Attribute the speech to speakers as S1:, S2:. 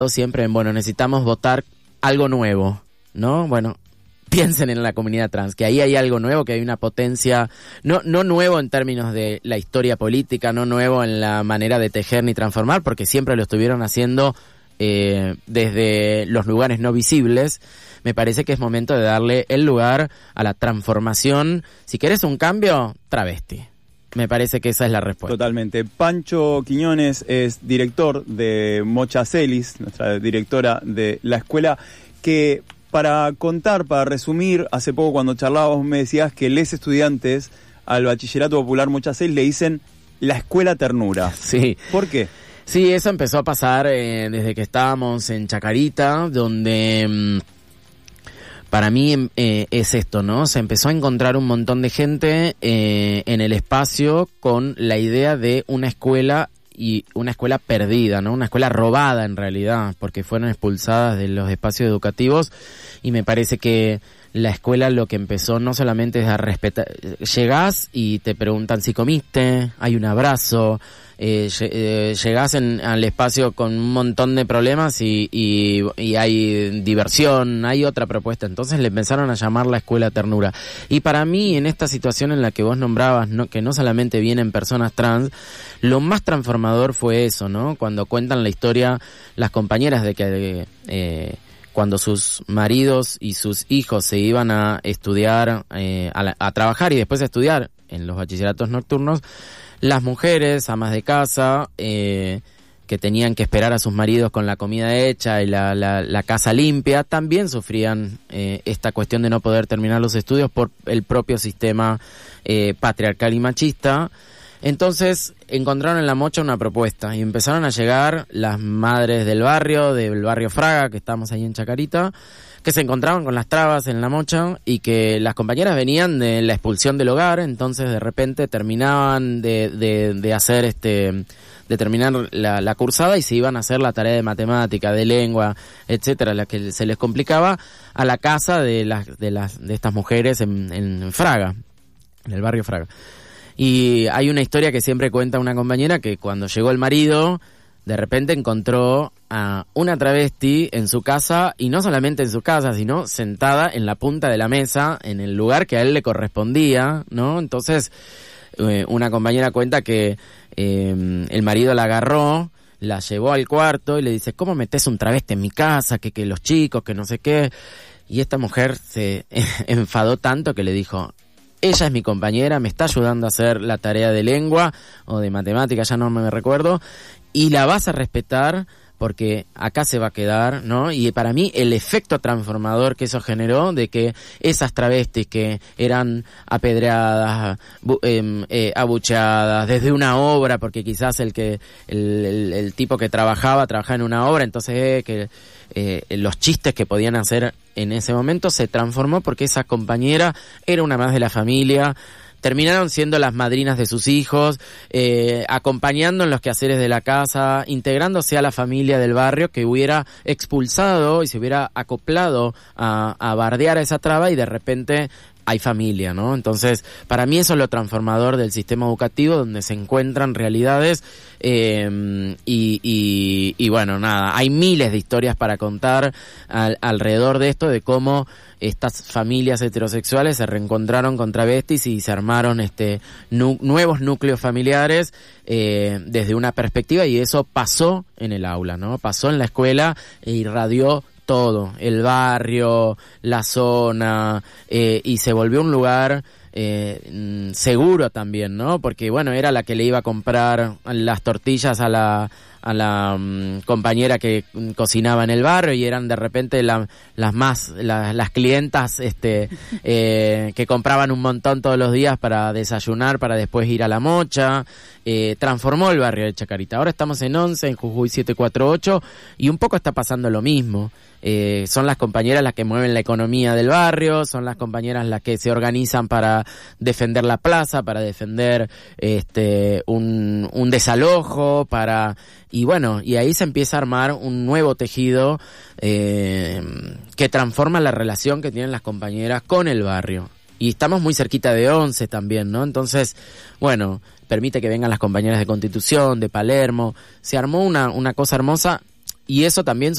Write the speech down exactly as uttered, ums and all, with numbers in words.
S1: siempre en, bueno, necesitamos votar algo nuevo, ¿no? Bueno, piensen en la comunidad trans, que ahí hay algo nuevo, que hay una potencia, no no nuevo en términos de la historia política, no nuevo en la manera de tejer ni transformar, porque siempre lo estuvieron haciendo eh, desde los lugares no visibles. Me parece que es momento de darle el lugar a la transformación. Si querés un cambio, travesti. Me parece que esa es la respuesta.
S2: Totalmente. Pancho Quiñones es director de Mocha Celis, nuestra directora de la escuela, que para contar, para resumir, hace poco cuando charlábamos me decías que les estudiantes al Bachillerato Popular Mocha Celis le dicen la escuela ternura.
S1: Sí.
S2: ¿Por qué?
S1: Sí, eso empezó a pasar eh, desde que estábamos en Chacarita, donde... Mmm, Para mí eh, es esto, ¿no? Se empezó a encontrar un montón de gente eh, en el espacio con la idea de una escuela y una escuela perdida, ¿no? Una escuela robada en realidad, porque fueron expulsadas de los espacios educativos, y me parece que la escuela lo que empezó no solamente es a respetar, llegás y te preguntan si comiste, hay un abrazo, eh, eh, llegás en, al espacio con un montón de problemas y, y, y hay diversión, hay otra propuesta. Entonces le empezaron a llamar la escuela ternura. Y para mí, en esta situación en la que vos nombrabas, no, que no solamente vienen personas trans, lo más transformador fue eso, ¿no? Cuando cuentan la historia las compañeras de que... Eh, cuando sus maridos y sus hijos se iban a estudiar, eh, a, la, a trabajar y después a estudiar en los bachilleratos nocturnos, las mujeres, amas de casa, eh, que tenían que esperar a sus maridos con la comida hecha y la, la, la casa limpia, también sufrían eh, esta cuestión de no poder terminar los estudios por el propio sistema eh, patriarcal y machista. Entonces encontraron en la Mocha una propuesta y empezaron a llegar las madres del barrio, del barrio Fraga, que estamos ahí en Chacarita, que se encontraban con las trabas en la Mocha y que las compañeras venían de la expulsión del hogar. Entonces de repente terminaban de, de, de hacer este, de terminar la, la cursada y se iban a hacer la tarea de matemática, de lengua, etcétera, la que se les complicaba, a la casa de las, de las, de estas mujeres en, en Fraga, en el barrio Fraga. Y hay una historia que siempre cuenta una compañera que cuando llegó el marido, de repente encontró a una travesti en su casa, y no solamente en su casa, sino sentada en la punta de la mesa, en el lugar que a él le correspondía, ¿no? Entonces, eh, una compañera cuenta que eh, el marido la agarró, la llevó al cuarto y le dice, ¿cómo metés un travesti en mi casa? Que, que los chicos, que no sé qué. Y esta mujer se enfadó tanto que le dijo... Ella es mi compañera, me está ayudando a hacer la tarea de lengua o de matemática, ya no me recuerdo, y la vas a respetar porque acá se va a quedar, ¿no? Y para mí el efecto transformador que eso generó, de que esas travestis que eran apedreadas, bu- eh, eh, abucheadas, desde una obra, porque quizás el que el, el, el tipo que trabajaba, trabajaba en una obra, entonces eh, que eh, los chistes que podían hacer en ese momento se transformó porque esa compañera era una más de la familia. Terminaron siendo las madrinas de sus hijos, eh, acompañando en los quehaceres de la casa, integrándose a la familia del barrio que hubiera expulsado y se hubiera acoplado a, a bardear a esa traba, y de repente hay familia, ¿no? Entonces, para mí eso es lo transformador del sistema educativo, donde se encuentran realidades eh, y, y, y bueno, nada, hay miles de historias para contar al, alrededor de esto, de cómo estas familias heterosexuales se reencontraron con travestis y se armaron este nu- nuevos núcleos familiares eh, desde una perspectiva, y eso pasó en el aula, ¿no? Pasó en la escuela e irradió todo, el barrio, la zona, eh, y se volvió un lugar eh, seguro también, ¿no? Porque, bueno, era la que le iba a comprar las tortillas a la a la um, compañera que um, cocinaba en el barrio, y eran de repente la, las más la, las clientas este eh, que compraban un montón todos los días para desayunar, para después ir a la Mocha. Eh, transformó el barrio de Chacarita. Ahora estamos en once, en Jujuy siete cuatro ocho, y un poco está pasando lo mismo. Eh, son las compañeras las que mueven la economía del barrio, son las compañeras las que se organizan para defender la plaza, para defender este un, un desalojo, para y bueno, y ahí se empieza a armar un nuevo tejido eh, que transforma la relación que tienen las compañeras con el barrio. Y estamos muy cerquita de once también, ¿no? Entonces, bueno, permite que vengan las compañeras de Constitución, de Palermo. Se armó una, una cosa hermosa. y eso también